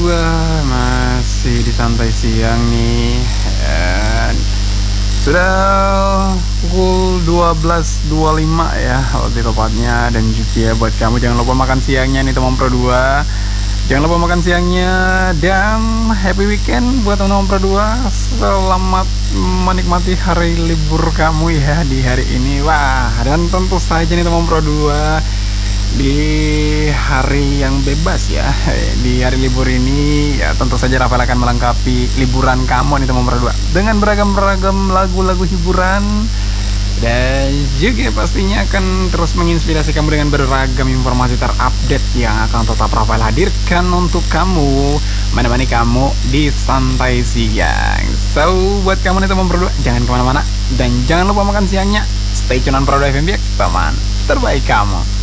berdua masih di santai siang nih. Sudah pukul 12.25 ya lebih tepatnya. Dan juga ya buat kamu jangan lupa makan siangnya nih teman Pro 2. Jangan lupa makan siangnya. Dan happy weekend buat teman-teman Pro 2. Selamat menikmati hari libur kamu ya di hari ini. Wah, dan tentu saja nih teman Pro 2, di hari yang bebas ya, di hari libur ini ya tentu saja Rafael akan melengkapi liburan kamu nih teman berdua dengan beragam-beragam lagu-lagu hiburan. Dan juga pastinya akan terus menginspirasi kamu dengan beragam informasi terupdate yang akan tetap Rafael hadirkan untuk kamu, menemani kamu di santai siang. So buat kamu nih teman berdua, jangan kemana-mana dan jangan lupa makan siangnya. Stay tune on Pro 2 FM, teman terbaik kamu.